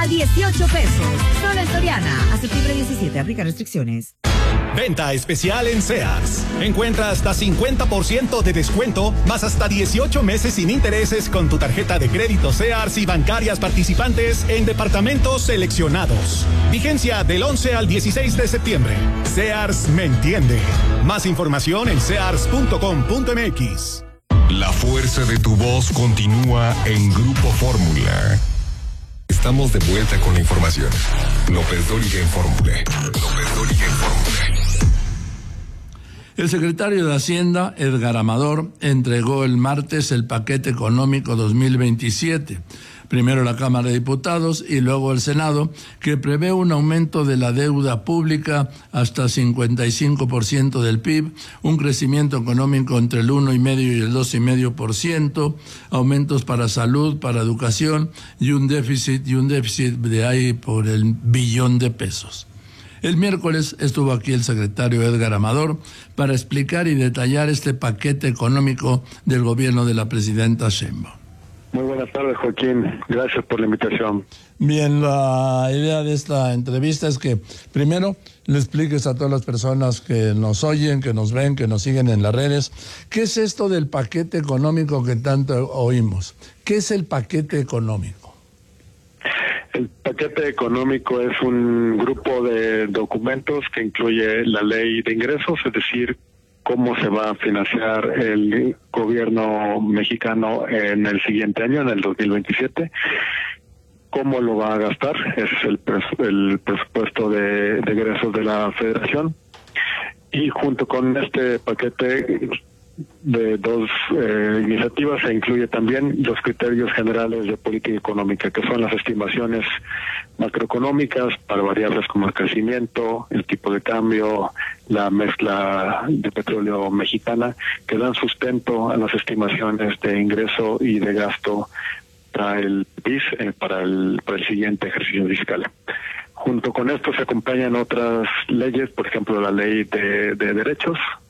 a 18 pesos. Solo en Soriana. A septiembre 17. Aplica restricciones. Venta especial en Sears. Encuentra hasta 50% de descuento, más hasta 18 meses sin intereses con tu tarjeta de crédito Sears y bancarias participantes en departamentos seleccionados. Vigencia del 11 al 16 de septiembre. Sears me entiende. Más información en sears.com.mx. La fuerza de tu voz continúa en Grupo Fórmula. Estamos de vuelta con la información. López Dóriga en Fórmula. López Dóriga en Fórmula. El secretario de Hacienda, Edgar Amador, entregó el martes el paquete económico 2027. Primero la Cámara de Diputados y luego el Senado, que prevé un aumento de la deuda pública hasta 55% del PIB, un crecimiento económico entre el 1,5% y el 2,5%, aumentos para salud, para educación y un déficit de ahí por el billón de pesos. El miércoles estuvo aquí el secretario Edgar Amador para explicar y detallar este paquete económico del gobierno de la presidenta Sheinbaum. Muy buenas tardes, Joaquín. Gracias por la invitación. Bien, la idea de esta entrevista es que primero le expliques a todas las personas que nos oyen, que nos ven, que nos siguen en las redes, ¿qué es esto del paquete económico que tanto oímos? ¿Qué es el paquete económico? El paquete económico es un grupo de documentos que incluye la ley de ingresos, es decir, cómo se va a financiar el gobierno mexicano en el siguiente año, en el 2027, cómo lo va a gastar, ese es el presupuesto de egresos de la Federación, y junto con este paquete de dos iniciativas se incluye también los criterios generales de política económica, que son las estimaciones macroeconómicas para variables como el crecimiento, el tipo de cambio, la mezcla de petróleo mexicana, que dan sustento a las estimaciones de ingreso y de gasto para el PIB, para el siguiente ejercicio fiscal. Junto con esto se acompañan otras leyes, por ejemplo la ley de derechos,